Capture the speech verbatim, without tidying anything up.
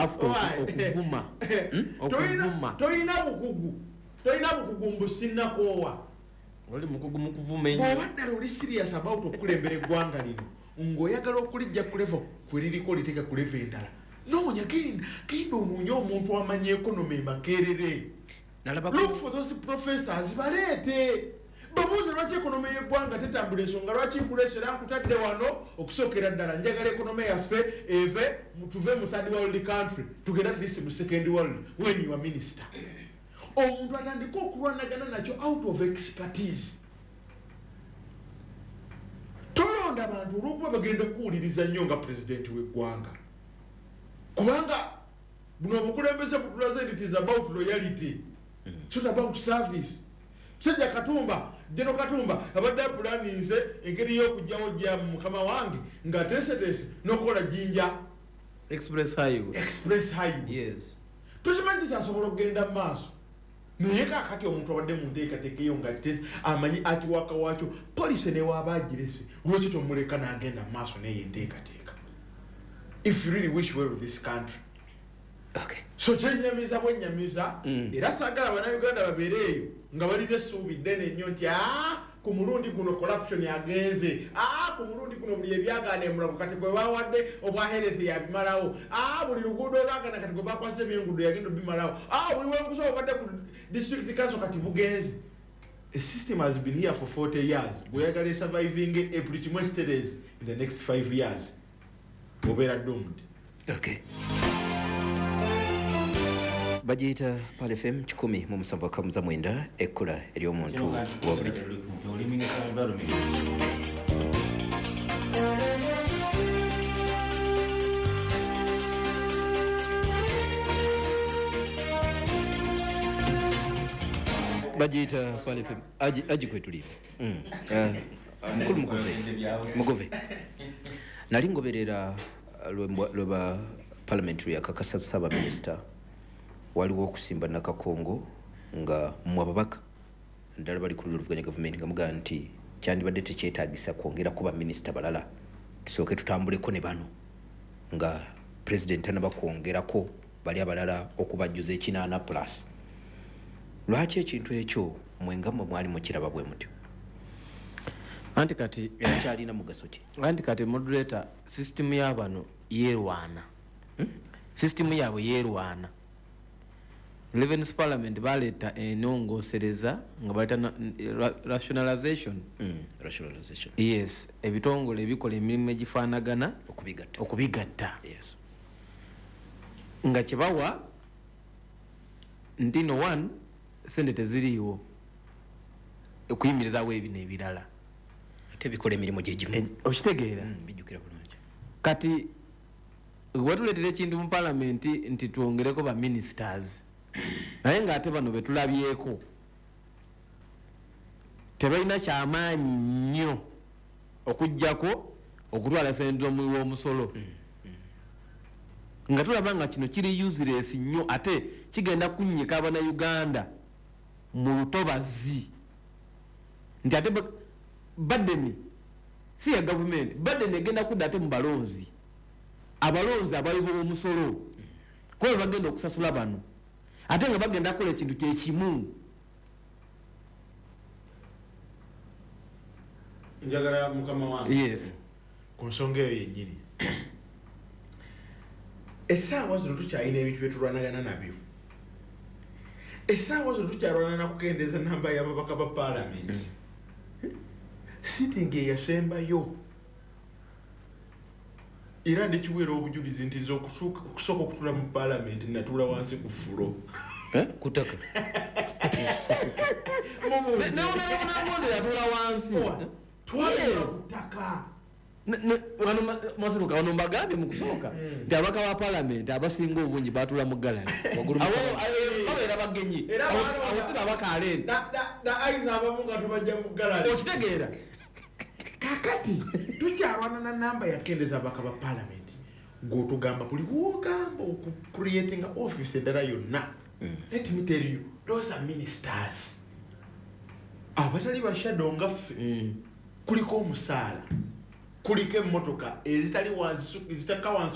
after okuvuma okuvuma toyina bukugu toyina bukugu mbusina kowa oli mukugu mukuvuma enyo obadde oli serious about okulembera eggwanga lino ng'oyagala okulijja ku level kweririko liteka ku level endala noonya genda genda onoonya omuntu amanyi economy makerere look for those professors baleete bamuuze lwaki ekonomi y'eggwanga tetambula ensonga lwaki nkuleesera nkutadde wano okusookera ddala njagala ekonomi yaffe eve tuve mu third world country tugenda at least mu second world when you are minister omuntu atandika okulwanagana nakyo out of expertise tolonda abantu olwokuba bagenda kuwuliriza nnyo nga pulezidenti w'eggwanga kubanga buno obukulembeze butulaze it is about loyalty it's not about service Sejja Katumba Jeno Katumba abadde planinze engeri y'okujjawo gya mukama wange nga tesetese nokola jinja express highway express highway yes tukimanyi kyasobola okugenda mu maaso naye kakati omuntu abadde mu nteekateeka eyo nga amanyi ati waka wakyo polisi newaabagirese lwaki tomuleka n'agenda mu maaso naye enteekateeka if you really wish well with this country. Okay. So kyenyamiza bwenyamiza mm. era saagala bannayuganda babeereeyo nga balina essuubi ddene nnyo nti aa ku mulundi guno corruption yagenze aa ku mulundi guno buli ebyagaana emulago kati gwe bawadde obwa health yabimalawo aa buli luguudo olwagana kati gwe bakwasa ebyengudo yagenda obimalawo aa buli wenkusa obadde ku district council kati bugenze. A system has been here for forty years. Bweyagala surviving every days in the next five years obeera doomed. Okay. Bajita Pal F M kikumi mu musanvu akamuza mwenda ekkola eri omuntu wa bulijjo. Bajita Pal F M aji aji kwetuli. Mm. Uh, mukulu mugove. Mugove. Nali ngoberera lweba parliamentary akakasa saba minister waliwo okusimba nakakongo nga mu ababaka ndala bali ku luvuganya government ngamuga nti kyandibadde tekyetaagisa kwongera kuba minister balala tusooke tutambuleko ne bano nga president anaba kwongerako bali abalala okubajjuza ekinaana plus lwaki ekintu ekyo mwengamwe mwali mukiraba bwe mutyo anti kati kyalina mugaso ki anti kati moderator system y'abano yerwana hmm? System yabwe yerwana eleventh parliament baleta enongosereza nga baleta rationalization mm, rationalization yes ebitongole ebikola emirimu egifaanagana okubigatta okubigatta yes nga kibawa ndino one sente teziriiwo okuyimirizaawo ebino ebirala ate bikola emirimu gyegimu e, okitegeera mm, bijjukira bulungi kati watuleetera ekintu mu parliament nti twongereko ba ministers naye ng'ate bano betulabyeko tebalina kyamaanyi nnyo okuggyako okutwala sendromu w'omusolo mm, mm. nga tulaba nga kino kiri useless nnyo ate kigenda kunnyika abannayuganda mu lutobazi nti ate badeni si ya government badeni egenda kudda ate mu balonzi abalonzi abayiwa omusolo kuba bagenda okusasula bano ate nga bagenda kukola ekintu kyekimu. Njagala mukama wange yes ku nsonga eyo yennyini essaawa zino tukyalina ebintu byetulwanagana nabyo essaawa zino tukyalwana nakukendeeza namba y'ababaka ba parliament mm. sitting eyasembayo era ndikiweera obujulizi nti nze okusooka okutula mu parliament natula wansi ku fulo kutaka nawonalamunamuze yatula wansi twala kutaka mwasiruka wano mbagambye mu kusooka nti abaka ba parliament abasinga obungi batula mu galani babeera bagenyi awosiba abakaale ayisa abamu nga tubajja mu galani okitegeera kakati tukyalwana na namba yakendeza abaka ba parliament gotugamba buli wogamba creating office eddala yonna let me tell you those are ministers abatali bashadow ngaffe kuliko omusaala kuliko emmotoka ezitali wansi ezitaka wansi